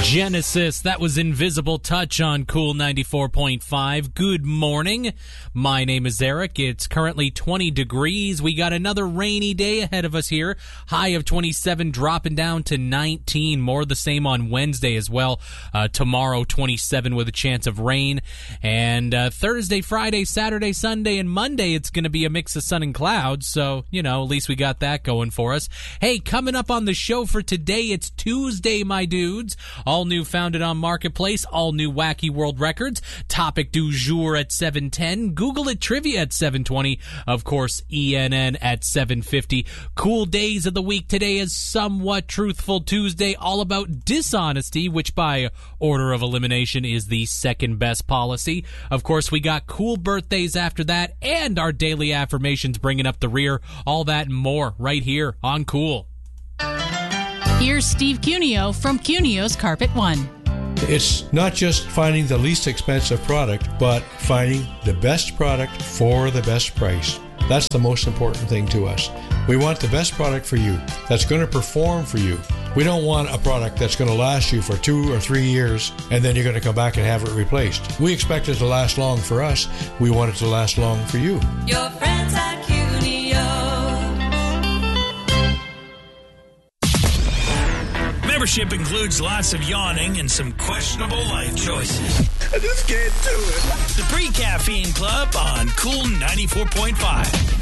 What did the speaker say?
Genesis, that was Invisible Touch on Cool 94.5. Good morning. My name is Eric. It's currently 20 degrees. We got another rainy day ahead of us here. High of 27, dropping down to 19. More the same on Wednesday as well. Tomorrow, 27 with a chance of rain. And Thursday, Friday, Saturday, Sunday, and Monday, it's going to be a mix of sun and clouds. So, at least we got that going for us. Hey, coming up on the show for today, it's Tuesday, my dudes. All new Founded on Marketplace, all new Wacky World Records, topic du jour at 7:10, Google It Trivia at 7:20, of course, ENN at 7:50. Cool days of the week today is Somewhat Truthful Tuesday, all about dishonesty, which by order of elimination is the second best policy. Of course, we got cool birthdays after that, and our daily affirmations bringing up the rear. All that and more right here on Cool. Here's Steve Cuneo from Cuneo's Carpet One. It's not just finding the least expensive product, but finding the best product for the best price. That's the most important thing to us. We want the best product for you that's going to perform for you. We don't want a product that's going to last you for 2 or 3 years and then you're going to come back and have it replaced. We expect it to last long for us. We want it to last long for you. Your friends at Cuneo. Membership includes lots of yawning and some questionable life choices. I just can't do it. The Pre-Caffeine Club on Cool 94.5.